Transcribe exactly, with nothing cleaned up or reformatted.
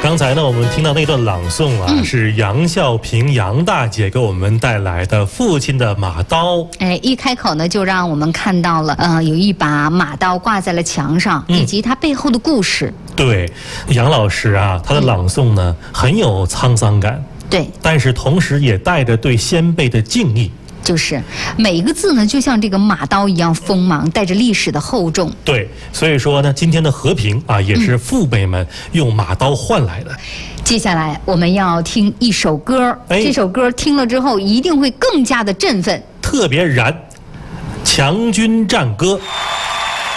刚才呢，我们听到那段朗诵啊，嗯、是杨孝平杨大姐给我们带来的《父亲的马刀》。 哎，一开口呢，就让我们看到了，呃，有一把马刀挂在了墙上，嗯、以及它背后的故事。 对，杨老师啊，他的朗诵呢、嗯、很有沧桑感， 对， 但是同时也带着对先辈的敬意。 就是每一个字呢，就像这个马刀一样锋芒，带着历史的厚重。 对，所以说呢，今天的和平啊，也是父辈们用马刀换来的。嗯、 接下来我们要听一首歌，哎、这首歌听了之后一定会更加的振奋， 特别燃，《强军战歌》。